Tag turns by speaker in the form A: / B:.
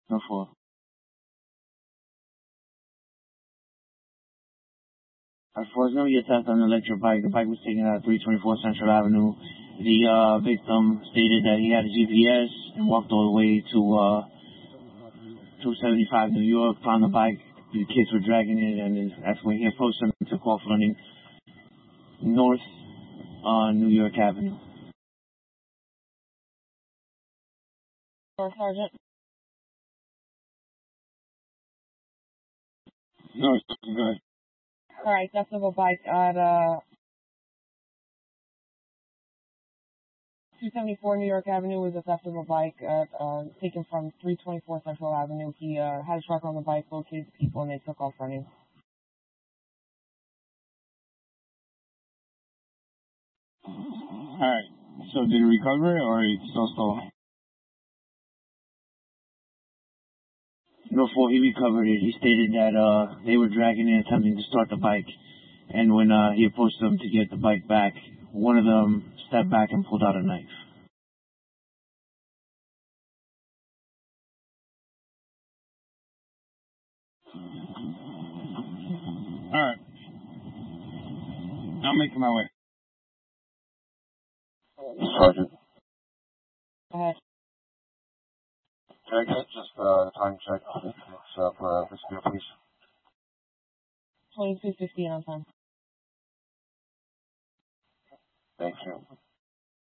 A: No four. Unfortunately, he attacked on an electric bike. The bike was taken out of 324 Central Avenue. The victim stated that he had a GPS and walked all the way to 275 New York, found the bike. The kids were dragging it, and that's when he approached them and took off running north on New York Avenue.
B: Sergeant.
A: No, it's good.
B: Alright, theft of a bike at 274 New York Avenue was a theft of a bike taken from 324 Central Avenue. He had a truck on the bike, located the people, and they took off running.
A: Alright, so did he recover it or he still stolen? Before he recovered it, he stated that they were dragging it, attempting to start the bike. And when he approached them to get the bike back, one of them stepped back and pulled out a knife. Alright. I'm making my way. Sergeant.
B: Go ahead.
A: Can I get just a time check for this year, please?
B: 22:15 on time.
A: Thank you.